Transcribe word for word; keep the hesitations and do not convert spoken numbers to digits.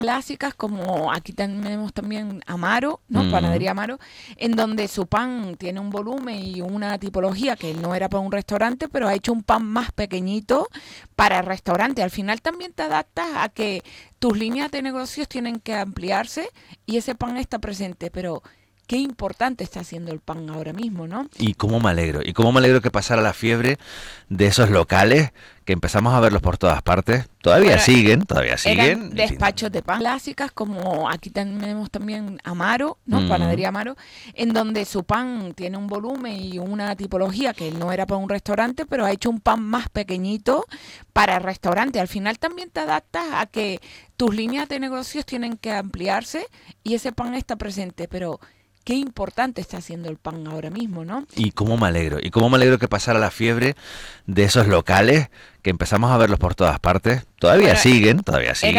clásicas, como aquí tenemos también Amaro, ¿no? Mm. Panadería Amaro, en donde su pan tiene un volumen y una tipología que no era para un restaurante, pero ha hecho un pan más pequeñito para el restaurante. Al final también te adaptas a que tus líneas de negocios tienen que ampliarse y ese pan está presente, pero qué importante está haciendo el pan ahora mismo, ¿no? Y cómo me alegro, y cómo me alegro que pasara la fiebre de esos locales, que empezamos a verlos por todas partes. Todavía Bueno, siguen, todavía eran siguen, en fin. despachos de pan clásicas, como aquí tenemos también Amaro, ¿no? Mm. Panadería Amaro, en donde su pan tiene un volumen y una tipología que no era para un restaurante, pero ha hecho un pan más pequeñito para el restaurante. Al final también te adaptas a que tus líneas de negocios tienen que ampliarse y ese pan está presente, pero qué importante está haciendo el pan ahora mismo, ¿no? Y cómo me alegro, y cómo me alegro que pasara la fiebre de esos locales, que empezamos a verlos por todas partes. Todavía Bueno, siguen, todavía eran siguen.